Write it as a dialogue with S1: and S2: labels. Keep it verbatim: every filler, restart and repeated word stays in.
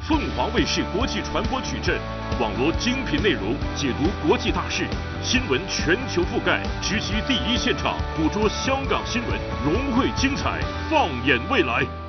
S1: 凤凰卫视国际传播矩阵，网罗精品内容，解读国际大事，新闻全球覆盖，直击第一现场，捕捉香港新闻，融汇精彩，放眼未来。